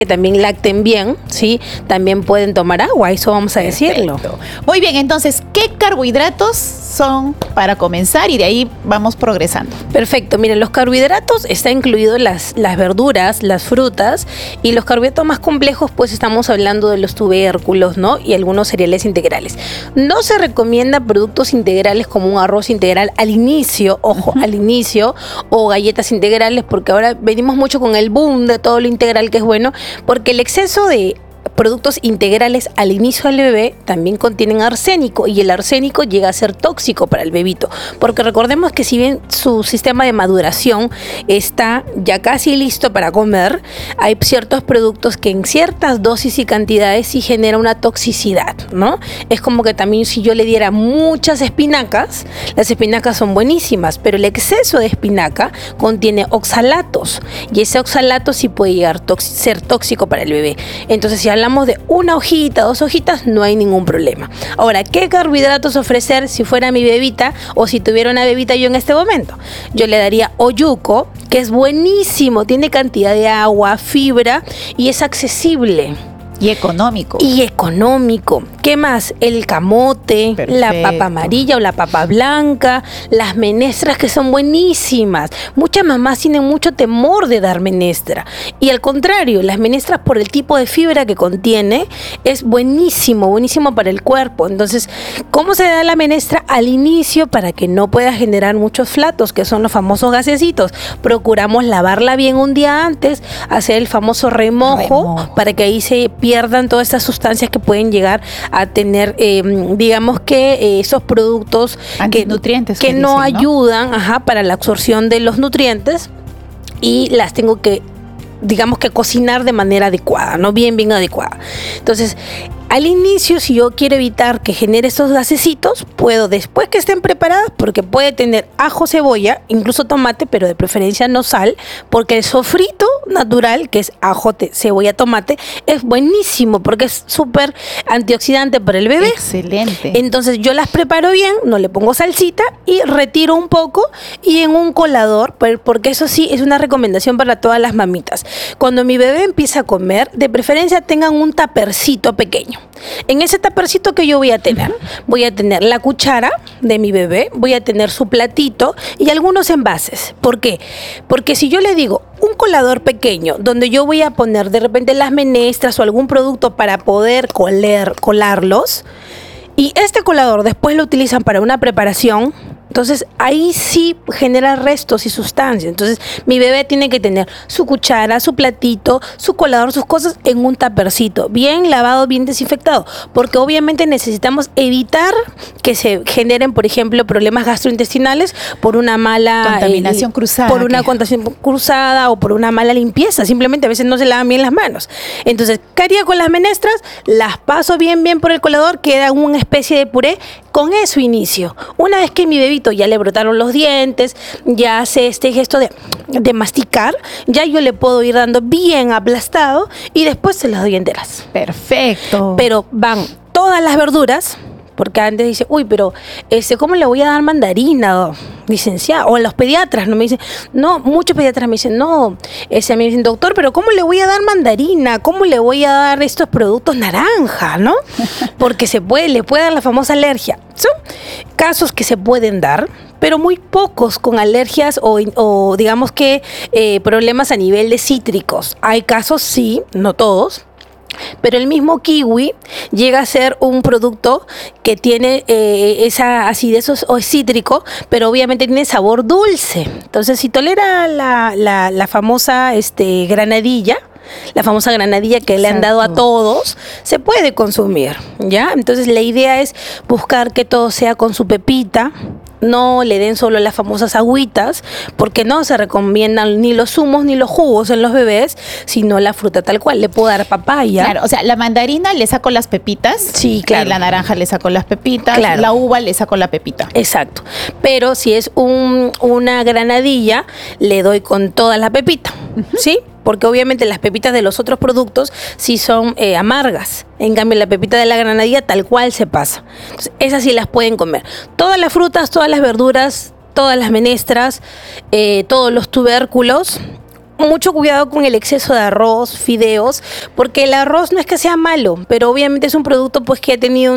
que también lacten bien, ¿sí? También pueden tomar agua, eso vamos a decirlo. Muy bien, entonces, ¿qué carbohidratos son para comenzar? Y de ahí vamos progresando. Perfecto, miren, los carbohidratos está incluido las verduras, las frutas, y los carbohidratos más complejos, pues estamos hablando de los tubérculos, ¿no? Y algunos cereales integrales. No se recomienda productos integrales como un arroz integral al inicio, ojo, al inicio, o galletas integrales, porque ahora venimos mucho con el boom de todo lo integral que es bueno, porque el exceso de productos integrales al inicio del bebé también contienen arsénico, y el arsénico llega a ser tóxico para el bebito, porque recordemos que si bien su sistema de maduración está ya casi listo para comer, hay ciertos productos que en ciertas dosis y cantidades sí genera una toxicidad, ¿no? Es como que también si yo le diera muchas espinacas, las espinacas son buenísimas, pero el exceso de espinaca contiene oxalatos, y ese oxalato sí puede llegar a ser tóxico para el bebé. Entonces, si hablamos de una hojita, 2 hojitas, no hay ningún problema. Ahora, ¿qué carbohidratos ofrecer si fuera mi bebita o si tuviera una bebita yo en este momento? Yo le daría oyuco, que es buenísimo, tiene cantidad de agua, fibra y es accesible. Y económico. Y económico. ¿Qué más? El camote, perfecto, la papa amarilla o la papa blanca, las menestras, que son buenísimas. Muchas mamás tienen mucho temor de dar menestra. Y al contrario, las menestras, por el tipo de fibra que contiene, es buenísimo, buenísimo para el cuerpo. Entonces, ¿cómo se da la menestra? Al inicio, para que no pueda generar muchos flatos, que son los famosos gasecitos. Procuramos lavarla bien un día antes, hacer el famoso remojo. Para que ahí se pierdan todas estas sustancias que pueden llegar a tener, digamos que esos productos antinutrientes que no ayudan, ajá, para la absorción de los nutrientes, y las tengo que, digamos que cocinar de manera adecuada, ¿no? Bien adecuada. Entonces, al inicio, si yo quiero evitar que genere estos gasecitos, puedo, después que estén preparadas, porque puede tener ajo, cebolla, incluso tomate, pero de preferencia no sal, porque el sofrito natural, que es ajo, cebolla, tomate, es buenísimo, porque es súper antioxidante para el bebé. Excelente. Entonces yo las preparo bien, no le pongo salsita y retiro un poco, y en un colador, porque eso sí es una recomendación para todas las mamitas. Cuando mi bebé empieza a comer, de preferencia tengan un tapercito pequeño. En ese tapercito que yo voy a tener la cuchara de mi bebé, voy a tener su platito y algunos envases. ¿Por qué? Porque si yo le digo un colador pequeño donde yo voy a poner de repente las menestras o algún producto para poder colarlos, y este colador después lo utilizan para una preparación, entonces ahí sí genera restos y sustancias. Entonces mi bebé tiene que tener su cuchara, su platito, su colador, sus cosas en un tapercito, bien lavado, bien desinfectado, porque obviamente necesitamos evitar que se generen, por ejemplo, problemas gastrointestinales por una mala contaminación cruzada, por una contaminación cruzada o por una mala limpieza. Simplemente a veces no se lavan bien las manos. Entonces, ¿qué haría con las menestras? Las paso bien por el colador, queda una especie de puré. Con eso inicio. Una vez que mi bebito ya le brotaron los dientes, ya hace este gesto de masticar, ya yo le puedo ir dando bien aplastado y después se las doy enteras. Perfecto. Pero van todas las verduras, porque antes dice, uy, pero ¿cómo le voy a dar mandarina, licenciada? O los pediatras, ¿no? Me dicen, no, muchos pediatras me dicen, no, me dicen, doctor, pero ¿cómo le voy a dar mandarina? ¿Cómo le voy a dar estos productos naranja, no? Porque le puede dar la famosa alergia. Son casos que se pueden dar, pero muy pocos con alergias o digamos que problemas a nivel de cítricos. Hay casos, sí, no todos. Pero el mismo kiwi llega a ser un producto que tiene esa acidez o es cítrico, pero obviamente tiene sabor dulce. Entonces, si tolera la famosa granadilla, la famosa granadilla que le han dado a todos, se puede consumir, ¿ya? Entonces, la idea es buscar que todo sea con su pepita. No le den solo las famosas agüitas, porque no se recomiendan ni los zumos ni los jugos en los bebés, sino la fruta tal cual. Le puedo dar papaya. Claro, o sea, la mandarina le saco las pepitas. Sí, claro. La naranja le saco las pepitas. Claro. La uva le saco la pepita. Exacto. Pero si es una granadilla, le doy con toda la pepita, ¿sí? Porque obviamente las pepitas de los otros productos sí son amargas. En cambio, la pepita de la granadilla tal cual se pasa. Entonces, esas sí las pueden comer. Todas las frutas, todas las verduras, todas las menestras, todos los tubérculos, mucho cuidado con el exceso de arroz, fideos, porque el arroz no es que sea malo, pero obviamente es un producto pues que ha tenido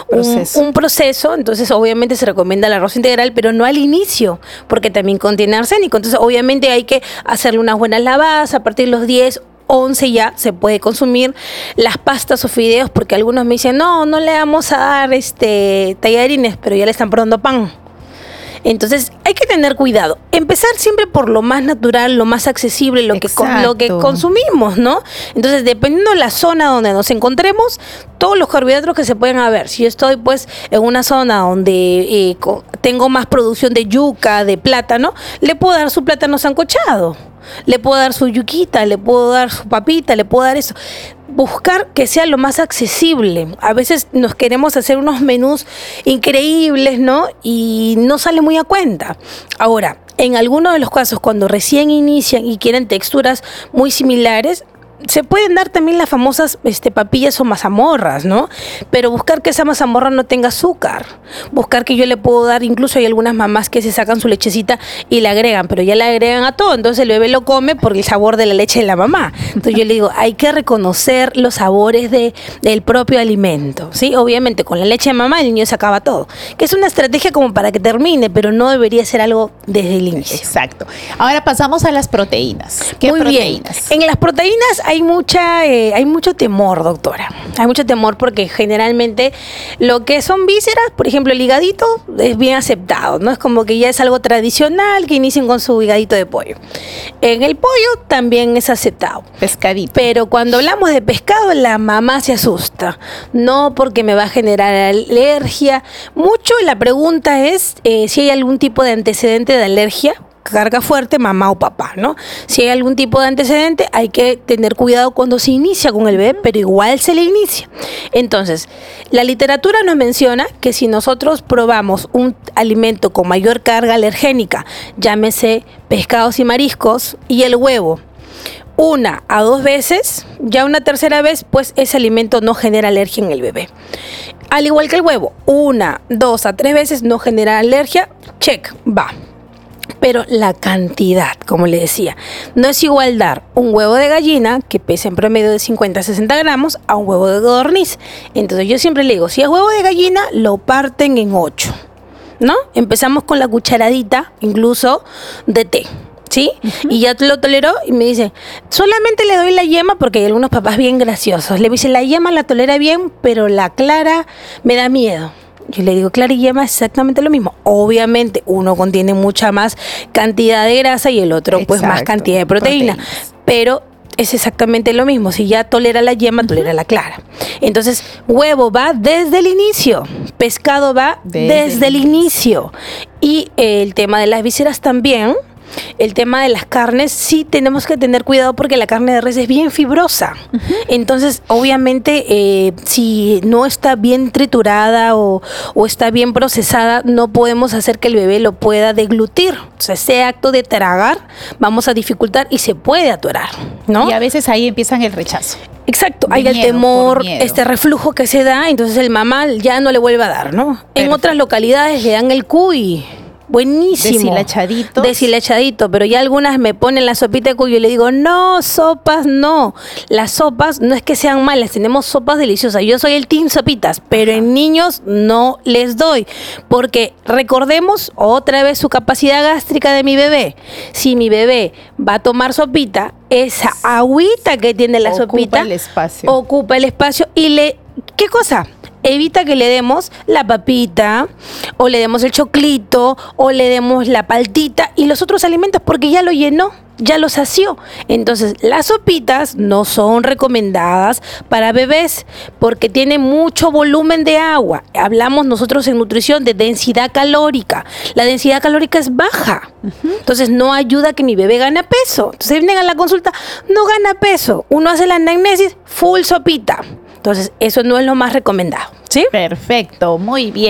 un proceso, entonces obviamente se recomienda el arroz integral, pero no al inicio, porque también contiene arsénico, entonces obviamente hay que hacerle unas buenas lavadas, a partir de los 10, 11 ya se puede consumir las pastas o fideos, porque algunos me dicen, no le vamos a dar tallarines, pero ya le están poniendo pan. Entonces hay que tener cuidado. Empezar siempre por lo más natural, lo más accesible, lo que consumimos, ¿no? Entonces, dependiendo de la zona donde nos encontremos, todos los carbohidratos que se pueden haber. Si yo estoy pues en una zona donde tengo más producción de yuca, de plátano, le puedo dar su plátano sancochado. Le puedo dar su yuquita, le puedo dar su papita, le puedo dar eso. Buscar que sea lo más accesible. A veces nos queremos hacer unos menús increíbles, ¿no? Y no sale muy a cuenta. Ahora, en algunos de los casos, cuando recién inician y quieren texturas muy similares, se pueden dar también las famosas papillas o mazamorras, ¿no? Pero buscar que esa mazamorra no tenga azúcar. Buscar que yo le puedo dar, incluso hay algunas mamás que se sacan su lechecita y la agregan, pero ya la agregan a todo, entonces el bebé lo come por el sabor de la leche de la mamá. Entonces yo le digo, hay que reconocer los sabores del propio alimento, ¿sí? Obviamente con la leche de mamá el niño se acaba todo, que es una estrategia como para que termine, pero no debería ser algo desde el inicio. Exacto. Ahora pasamos a las proteínas. ¿Qué Muy proteínas? Bien. En las proteínas hay mucho temor, doctora. Hay mucho temor porque generalmente lo que son vísceras, por ejemplo, el higadito es bien aceptado, ¿no? Es como que ya es algo tradicional que inicien con su higadito de pollo. En el pollo también es aceptado. Pescadito. Pero cuando hablamos de pescado, la mamá se asusta. No porque me va a generar alergia. Mucho la pregunta es si hay algún tipo de antecedente de alergia, carga fuerte, mamá o papá, ¿no? Si hay algún tipo de antecedente, hay que tener cuidado cuando se inicia con el bebé, pero igual se le inicia. Entonces, la literatura nos menciona que si nosotros probamos un alimento con mayor carga alergénica, llámese pescados y mariscos, y el huevo, 1 a 2 veces, ya una tercera vez, pues ese alimento no genera alergia en el bebé. Al igual que el huevo, 1, 2 a 3 veces no genera alergia, check, va. Pero la cantidad, como le decía, no es igual dar un huevo de gallina que pesa en promedio de 50 a 60 gramos a un huevo de codorniz. Entonces yo siempre le digo, si es huevo de gallina, lo parten en 8, ¿no? Empezamos con la cucharadita, incluso de té, ¿sí? Y ya lo toleró y me dice, solamente le doy la yema porque hay algunos papás bien graciosos. Le dice, la yema la tolera bien, pero la clara me da miedo. Yo le digo, clara y yema es exactamente lo mismo. Obviamente, uno contiene mucha más cantidad de grasa y el otro, pues, más cantidad de proteína. Pero es exactamente lo mismo. Si ya tolera la yema, tolera la clara. Entonces, huevo va desde el inicio. Pescado va desde el inicio. Y el tema de las vísceras también. El tema de las carnes, sí tenemos que tener cuidado porque la carne de res es bien fibrosa. Entonces, obviamente, si no está bien triturada o está bien procesada, no podemos hacer que el bebé lo pueda deglutir. O sea, ese acto de tragar vamos a dificultar y se puede atorar, ¿no? Y a veces ahí empiezan el rechazo. Exacto, hay el temor, reflujo que se da, entonces el mamá ya no le vuelve a dar, ¿no? Perfecto. En otras localidades le dan el cuy. Buenísimo. Deshilachadito, pero ya algunas me ponen la sopita de cuy y le digo, no, sopas no. Las sopas no es que sean malas, tenemos sopas deliciosas. Yo soy el team sopitas, pero en niños no les doy. Porque recordemos otra vez su capacidad gástrica de mi bebé. Si mi bebé va a tomar sopita, esa agüita que tiene la sopita ocupa el espacio y ¿qué cosa? Evita que le demos la papita o le demos el choclito o le demos la paltita y los otros alimentos porque ya lo llenó, ya lo sació. Entonces las sopitas no son recomendadas para bebés porque tienen mucho volumen de agua. Hablamos nosotros en nutrición de densidad calórica. La densidad calórica es baja. Entonces no ayuda a que mi bebé gane peso. Entonces vienen a la consulta, no gana peso. Uno hace la anamnesis, full sopita. Entonces, eso no es lo más recomendado, ¿sí? Perfecto, muy bien.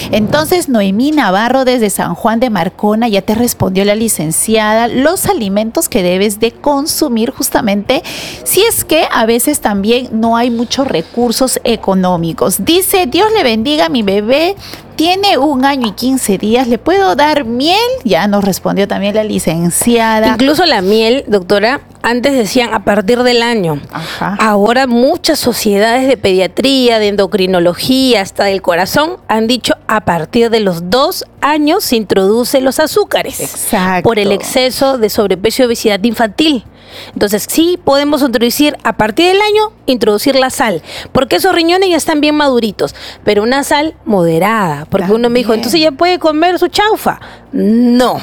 Entonces, Noemí Navarro desde San Juan de Marcona, ya te respondió la licenciada, los alimentos que debes de consumir justamente si es que a veces también no hay muchos recursos económicos. Dice, Dios le bendiga a mi bebé, tiene 1 año y 15 días, ¿le puedo dar miel? Ya nos respondió también la licenciada. Incluso la miel, doctora, antes decían a partir del año. Ajá. Ahora muchas sociedades de pediatría, de endocrinología, hasta del corazón, han dicho a partir de los 2 años se introducen los azúcares. Exacto. Por el exceso de sobrepeso y obesidad infantil. Entonces sí podemos introducir a partir del año, introducir la sal, porque esos riñones ya están bien maduritos, pero una sal moderada, porque También. uno me dijo, entonces ya puede comer su chaufa. No,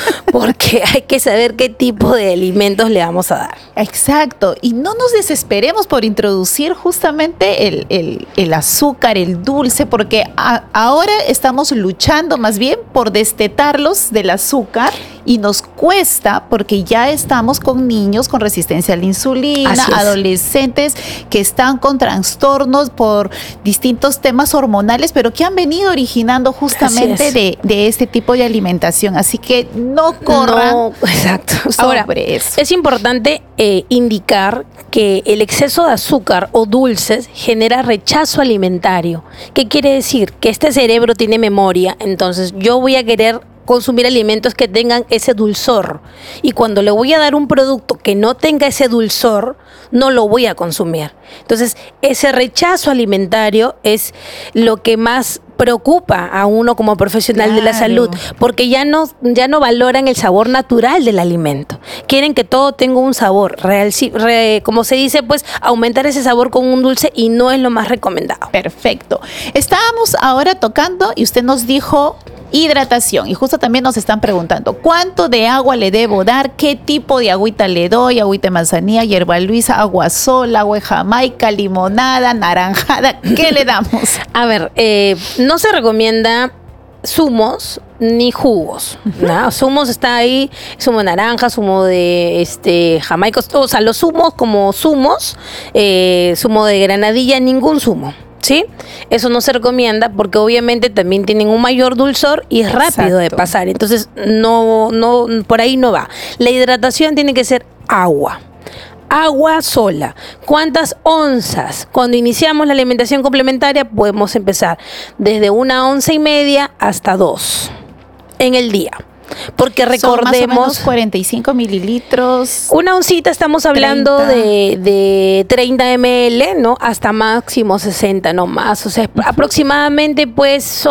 porque hay que saber qué tipo de alimentos le vamos a dar. Exacto, y no nos desesperemos por introducir justamente el azúcar, el dulce, porque ahora estamos luchando más bien por destetarlos del azúcar y nos cuesta porque ya estamos con niños con resistencia a la insulina, Así es. adolescentes que están con trastornos por distintos temas hormonales, pero que han venido originando justamente Así de este tipo de alimentación. Así que no corran No, exacto. sobre Ahora, eso. es importante indicar que el exceso de azúcar o dulces genera rechazo alimentario. ¿Qué quiere decir? Que este cerebro tiene memoria, entonces yo voy a querer consumir alimentos que tengan ese dulzor. Y cuando le voy a dar un producto que no tenga ese dulzor, no lo voy a consumir. Entonces, ese rechazo alimentario es lo que más preocupa a uno como profesional de la Claro. salud, porque ya no valoran el sabor natural del alimento. Quieren que todo tenga un sabor real, como se dice, pues aumentar ese sabor con un dulce y no es lo más recomendado. Perfecto. Estábamos ahora tocando y usted nos dijo hidratación y justo también nos están preguntando ¿cuánto de agua le debo dar? ¿Qué tipo de agüita le doy? Agüita de manzanilla, hierba luisa, agua sola, agua de Jamaica, limonada, naranjada, ¿qué le damos? A ver, no se recomienda zumos ni jugos, ¿no? Zumos está ahí, zumo de naranja, zumo de jamaica, o sea, los zumos como zumos, zumo de granadilla, ningún zumo. ¿Sí? Eso no se recomienda porque obviamente también tienen un mayor dulzor y es rápido de Exacto. pasar. Entonces, no, por ahí no va. La hidratación tiene que ser agua. Agua sola. ¿Cuántas onzas? Cuando iniciamos la alimentación complementaria podemos empezar desde 1,5 onzas hasta 2 en el día. Porque Son más o recordemos, menos 45 mililitros. una oncita estamos hablando 30. de 30 ml, ¿no? Hasta máximo 60, no más. O sea, aproximadamente pues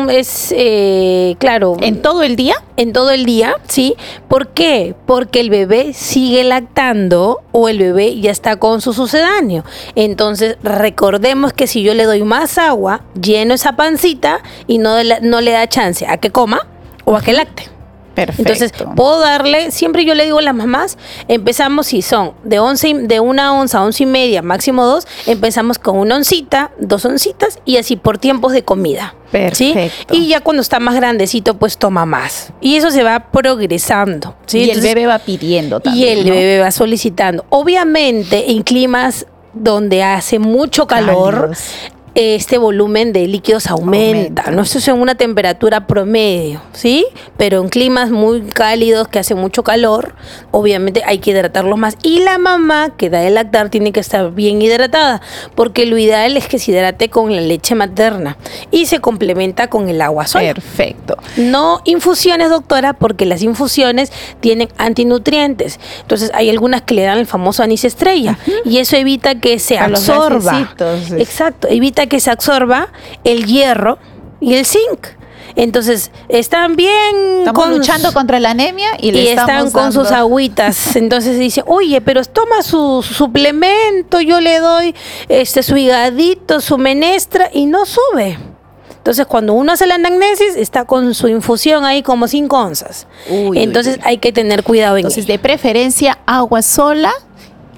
claro. ¿En todo el día? En todo el día, ¿sí? ¿Por qué? Porque el bebé sigue lactando o el bebé ya está con su sucedáneo. Entonces, recordemos que si yo le doy más agua, lleno esa pancita y no le da chance a que coma o a que lacte. Perfecto. Entonces, puedo darle, siempre yo le digo a las mamás, empezamos si son de 1 onza a 11,5, máximo 2, empezamos con 1 oncita, 2 oncitas y así por tiempos de comida. ¿Sí? Perfecto. Y ya cuando está más grandecito, pues toma más. Y eso se va progresando. ¿sí? Y Entonces, el bebé va pidiendo y también, el ¿no? bebé va solicitando. Obviamente, en climas donde hace mucho calor, Cálidos. este volumen de líquidos aumenta, ¿no? Esto es en una temperatura promedio, ¿sí? Pero en climas muy cálidos que hace mucho calor, obviamente hay que hidratarlos más. Y la mamá que da de lactar tiene que estar bien hidratada, porque lo ideal es que se hidrate con la leche materna y se complementa con el agua sola. Perfecto. No infusiones, doctora, porque las infusiones tienen antinutrientes. Entonces hay algunas que le dan el famoso anís estrella y eso evita que se Para los absorba. gasecitos. Exacto, evita que se absorba el hierro y el zinc. Entonces están bien Estamos luchando contra la anemia y le están estamos con sus dando- agüitas. Entonces dice, oye, pero toma su suplemento, yo le doy su higadito, su menestra y no sube. Entonces, cuando uno hace la anamnesis, está con su infusión ahí como 5 onzas. Uy, Entonces, uy, uy. hay que tener cuidado en Entonces, ello. de preferencia, agua sola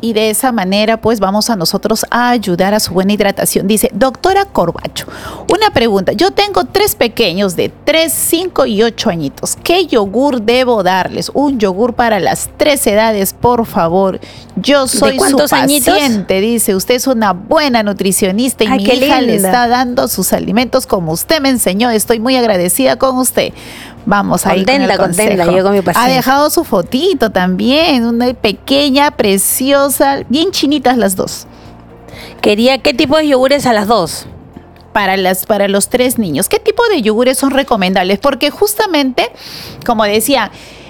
y de esa manera pues vamos a nosotros a ayudar a su buena hidratación. Dice, doctora Corbacho, una pregunta. Yo tengo 3 pequeños de 3, 5 y 8 añitos. ¿Qué yogur debo darles? Un yogur para las 3 edades, por favor. Yo soy su paciente, dice. Usted es una buena nutricionista y mi hija le está dando sus alimentos como usted me enseñó. Estoy muy agradecida con usted. Vamos a ir con el consejo. Yo con mi paciente. Ha dejado su fotito también, una pequeña, preciosa, bien chinitas las 2. Quería, ¿qué tipo de yogures a las 2? Para los 3 niños. ¿Qué tipo de yogures son recomendables? Porque justamente, como decía,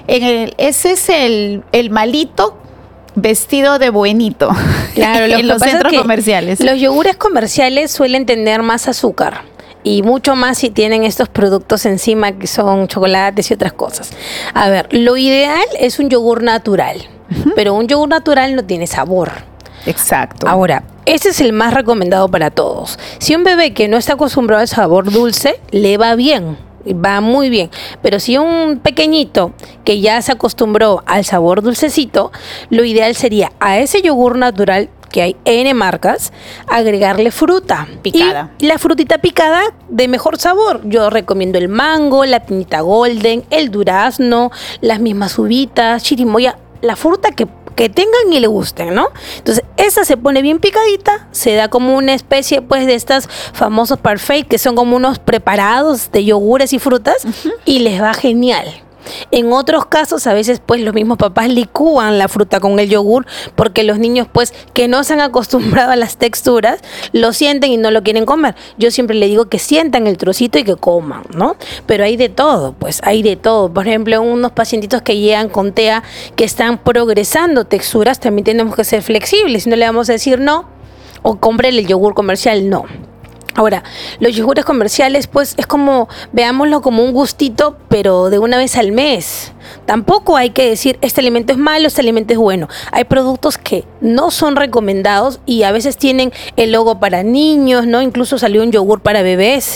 ese es el malito vestido de buenito. Claro, en los centros comerciales. Los yogures comerciales suelen tener más azúcar. Y mucho más si tienen estos productos encima que son chocolates y otras cosas. A ver, lo ideal es un yogur natural, pero un yogur natural no tiene sabor. Exacto. Ahora, ese es el más recomendado para todos. Si un bebé que no está acostumbrado al sabor dulce, le va bien. Va muy bien, pero si un pequeñito que ya se acostumbró al sabor dulcecito, lo ideal sería a ese yogur natural, que hay N marcas, agregarle fruta picada. Y la frutita picada de mejor sabor. Yo recomiendo el mango, la piñita golden, el durazno, las mismas uvitas, chirimoya, la fruta que tengan y le gusten, ¿no? Entonces, esa se pone bien picadita, se da como una especie, pues, de estas famosos parfaits, que son como unos preparados de yogures y frutas, y les va genial. En otros casos, a veces, pues, los mismos papás licúan la fruta con el yogur, porque los niños, pues, que no se han acostumbrado a las texturas, lo sienten y no lo quieren comer. Yo siempre le digo que sientan el trocito y que coman, ¿no? Pero hay de todo, pues, hay de todo. Por ejemplo, unos pacientitos que llegan con TEA, que están progresando texturas, también tenemos que ser flexibles. No le vamos a decir no, o cómprele el yogur comercial, no. Ahora, los yogures comerciales, pues, es como, veámoslo como un gustito, pero de una vez al mes. Tampoco hay que decir, este alimento es malo, este alimento es bueno. Hay productos que no son recomendados y a veces tienen el logo para niños, ¿no? Incluso salió un yogur para bebés,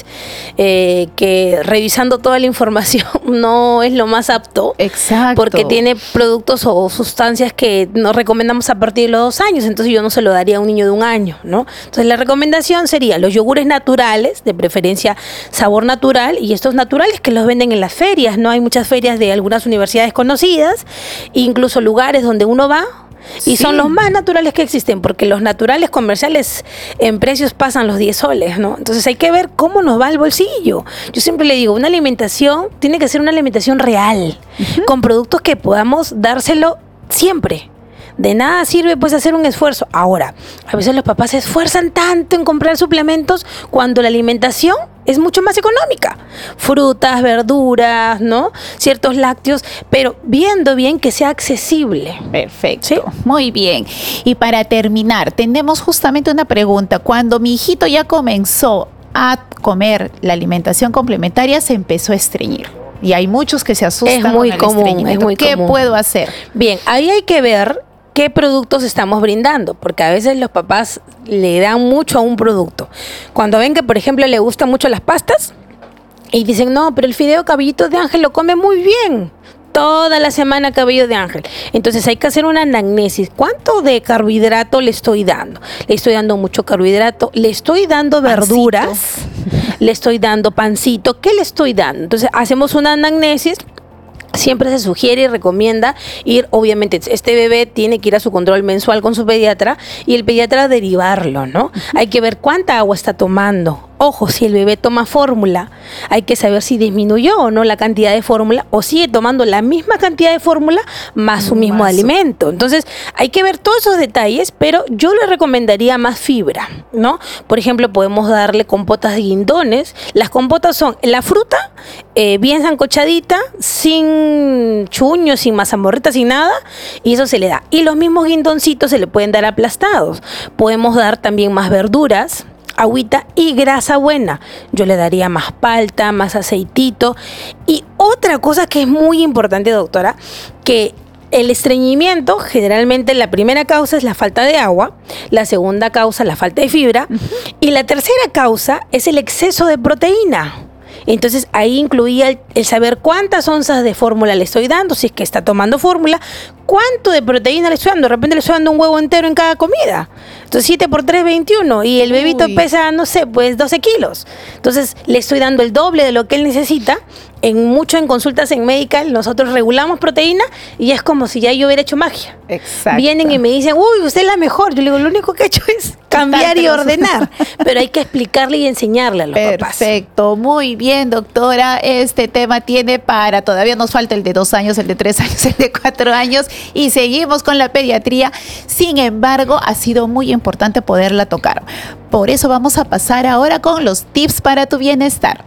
que revisando toda la información no es lo más apto. Exacto. Porque tiene productos o sustancias que nos recomendamos a partir de los 2 años, entonces yo no se lo daría a un niño de 1 año, ¿no? Entonces la recomendación sería los yogures naturales, de preferencia sabor natural, y estos naturales que los venden en las ferias, ¿no? Hay muchas ferias de algunas universidades conocidas, incluso lugares donde uno va, y son los más naturales que existen, porque los naturales comerciales en precios pasan los 10 soles, ¿no? Entonces hay que ver cómo nos va el bolsillo. Yo siempre le digo, una alimentación tiene que ser una alimentación real, con productos que podamos dárselo siempre. De nada sirve, pues, hacer un esfuerzo. Ahora, a veces los papás se esfuerzan tanto en comprar suplementos cuando la alimentación es mucho más económica. Frutas, verduras, ¿no? Ciertos lácteos, pero viendo bien que sea accesible. Perfecto. ¿Sí? Muy bien. Y para terminar, tenemos justamente una pregunta. Cuando mi hijito ya comenzó a comer la alimentación complementaria, se empezó a estreñir. Y hay muchos que se asustan Es muy con el común, estreñimiento. es muy ¿Qué común. puedo hacer? Bien, ahí hay que ver qué productos estamos brindando, porque a veces los papás le dan mucho a un producto. Cuando ven que, por ejemplo, le gustan mucho las pastas y dicen, no, pero el fideo cabellito de ángel lo come muy bien. Toda la semana cabello de ángel. Entonces hay que hacer una anamnesis. ¿Cuánto de carbohidrato le estoy dando? Le estoy dando mucho carbohidrato, le estoy dando verduras, le estoy dando pancito. ¿Qué le estoy dando? Entonces hacemos una anamnesis. Siempre se sugiere y recomienda ir, obviamente, este bebé tiene que ir a su control mensual con su pediatra y el pediatra derivarlo, ¿no? Hay que ver cuánta agua está tomando. Ojo, si el bebé toma fórmula, hay que saber si disminuyó o no la cantidad de fórmula o sigue tomando la misma cantidad de fórmula más su mismo alimento. Entonces, hay que ver todos esos detalles, pero yo le recomendaría más fibra, ¿no? Por ejemplo, podemos darle compotas de guindones. Las compotas son la fruta bien sancochadita, sin chuño, sin mazamorrita, sin nada, y eso se le da. Y los mismos guindoncitos se le pueden dar aplastados. Podemos dar también más verduras, agüita y grasa buena. Yo le daría más palta, más aceitito. Y otra cosa que es muy importante, doctora, que el estreñimiento, generalmente la primera causa es la falta de agua, la segunda causa la falta de fibra y la tercera causa es el exceso de proteína. Entonces ahí incluía el saber cuántas onzas de fórmula le estoy dando, si es que está tomando fórmula, cuánto de proteína le estoy dando. De repente le estoy dando un huevo entero en cada comida. Entonces 7 por 3, 21. Y el bebito pesa, no sé, pues 12 kilos. Entonces le estoy dando el doble de lo que él necesita. En consultas en Medical, nosotros regulamos proteína y es como si ya yo hubiera hecho magia. Exacto. Vienen y me dicen, uy, usted es la mejor. Yo le digo, lo único que he hecho es cambiar y ordenar. Pero hay que explicarle y enseñarle a los papás. Perfecto, muy bien, doctora. Este tema tiene todavía nos falta el de 2 años, el de 3 años, el de 4 años y seguimos con la pediatría. Sin embargo, ha sido muy importante poderla tocar. Por eso vamos a pasar ahora con los tips para tu bienestar.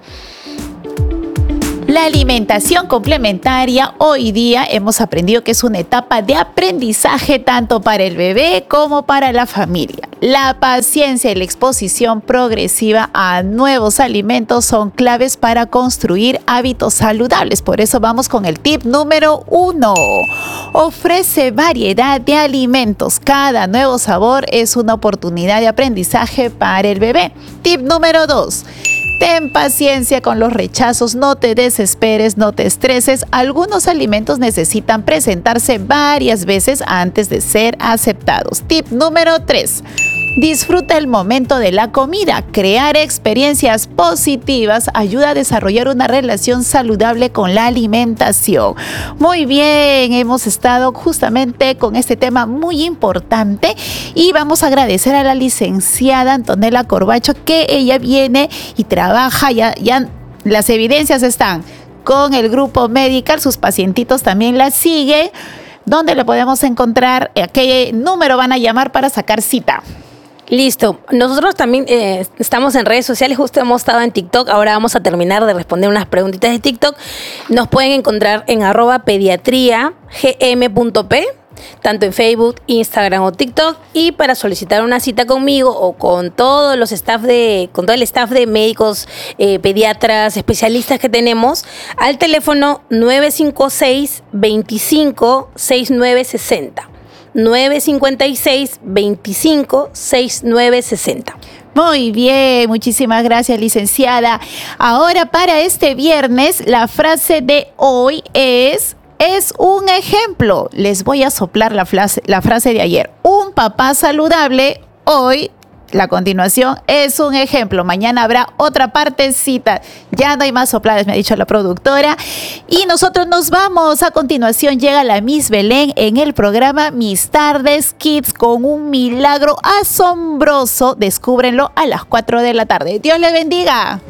La alimentación complementaria hoy día hemos aprendido que es una etapa de aprendizaje tanto para el bebé como para la familia. La paciencia y la exposición progresiva a nuevos alimentos son claves para construir hábitos saludables. Por eso vamos con el tip número 1. Ofrece variedad de alimentos. Cada nuevo sabor es una oportunidad de aprendizaje para el bebé. Tip número 2. Ten paciencia con los rechazos, no te desesperes, no te estreses. Algunos alimentos necesitan presentarse varias veces antes de ser aceptados. Tip número 3. Disfruta el momento de la comida. Crear experiencias positivas ayuda a desarrollar una relación saludable con la alimentación. Muy bien, hemos estado justamente con este tema muy importante y vamos a agradecer a la licenciada Antonella Corbacho que ella viene y trabaja, ya las evidencias están con el grupo Medical, sus pacientitos también la siguen. ¿Dónde le podemos encontrar? ¿A qué número van a llamar para sacar cita? Listo. Nosotros también estamos en redes sociales, justo hemos estado en TikTok. Ahora vamos a terminar de responder unas preguntitas de TikTok. Nos pueden encontrar en @pediatriagm.p, tanto en Facebook, Instagram o TikTok. Y para solicitar una cita conmigo o con todo el staff de médicos, pediatras, especialistas que tenemos, al teléfono 956 25 6960. 956 25 6960. Muy bien, muchísimas gracias, licenciada. Ahora para este viernes, la frase de hoy es un ejemplo. Les voy a soplar la frase de ayer. Un papá saludable hoy. La continuación es un ejemplo. Mañana habrá otra partecita. Ya no hay más sopladas, me ha dicho la productora. Y nosotros nos vamos. A continuación llega la Miss Belén en el programa Mis Tardes Kids con un milagro asombroso. Descúbrenlo a las 4 de la tarde. Dios les bendiga.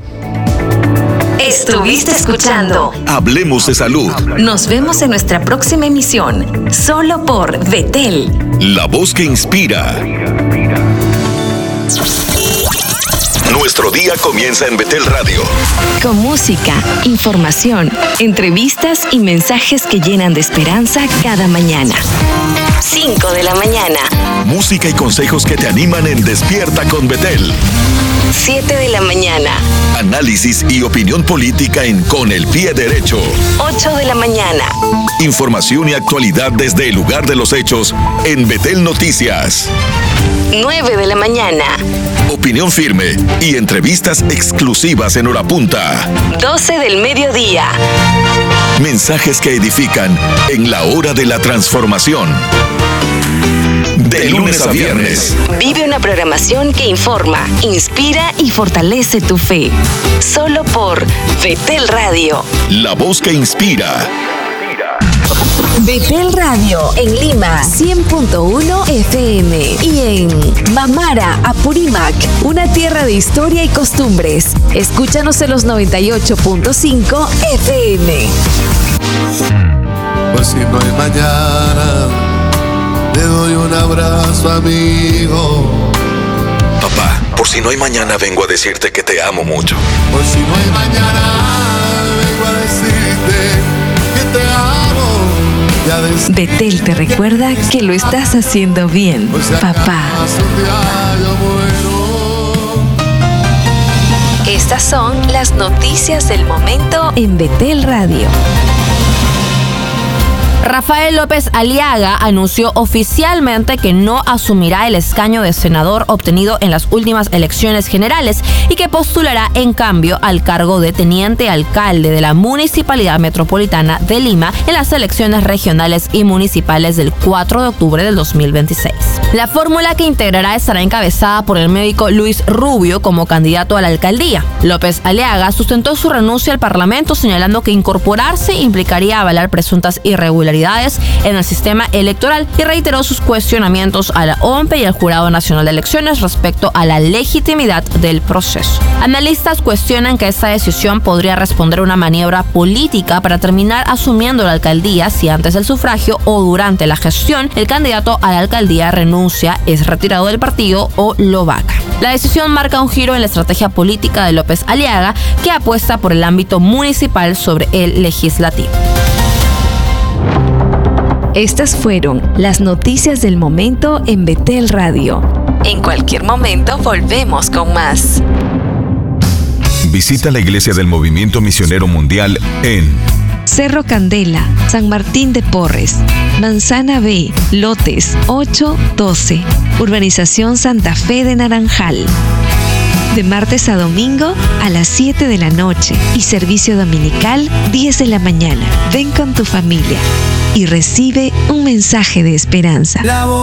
Estuviste escuchando Hablemos de Salud. Nos vemos en nuestra próxima emisión. Solo por Betel. La voz que inspira. Nuestro día comienza en Betel Radio. Con música, información, entrevistas y mensajes que llenan de esperanza cada mañana. 5 de la mañana. Música y consejos que te animan en Despierta con Betel. 7 de la mañana. Análisis y opinión política en Con el Pie Derecho. 8 de la mañana. Información y actualidad desde el lugar de los hechos en Betel Noticias. 9 de la mañana. Opinión firme y entrevistas exclusivas en hora punta. 12 del mediodía. Mensajes que edifican en la hora de la transformación. De lunes a viernes. Vive una programación que informa, inspira y fortalece tu fe. Solo por Betel Radio. La voz que inspira. Betel Radio en Lima 100.1 FM y en Mamara, Apurímac, una tierra de historia y costumbres. Escúchanos en los 98.5 FM. Pues si no hay mañana, le doy un abrazo, amigo. Papá, por si no hay mañana, vengo a decirte que te amo mucho. Por si no hay mañana, vengo a decirte que te amo. Betel te recuerda que lo estás haciendo bien, papá. Estas son las noticias del momento en Betel Radio. Rafael López Aliaga anunció oficialmente que no asumirá el escaño de senador obtenido en las últimas elecciones generales y que postulará en cambio al cargo de teniente alcalde de la Municipalidad Metropolitana de Lima en las elecciones regionales y municipales del 4 de octubre del 2026. La fórmula que integrará estará encabezada por el médico Luis Rubio como candidato a la alcaldía. López Aliaga sustentó su renuncia al Parlamento señalando que incorporarse implicaría avalar presuntas irregularidades en el sistema electoral y reiteró sus cuestionamientos a la OMPE y al Jurado Nacional de Elecciones respecto a la legitimidad del proceso. Analistas cuestionan que esta decisión podría responder a una maniobra política para terminar asumiendo la alcaldía si antes del sufragio o durante la gestión el candidato a la alcaldía renuncia, es retirado del partido o lo vaca. La decisión marca un giro en la estrategia política de López Aliaga, que apuesta por el ámbito municipal sobre el legislativo. Estas fueron las noticias del momento en Betel Radio. En cualquier momento volvemos con más. Visita la Iglesia del Movimiento Misionero Mundial en Cerro Candela, San Martín de Porres, Manzana B, lotes 8-12, Urbanización Santa Fe de Naranjal. De martes a domingo a las 7 de la noche y servicio dominical 10 de la mañana. Ven con tu familia y recibe un mensaje de esperanza.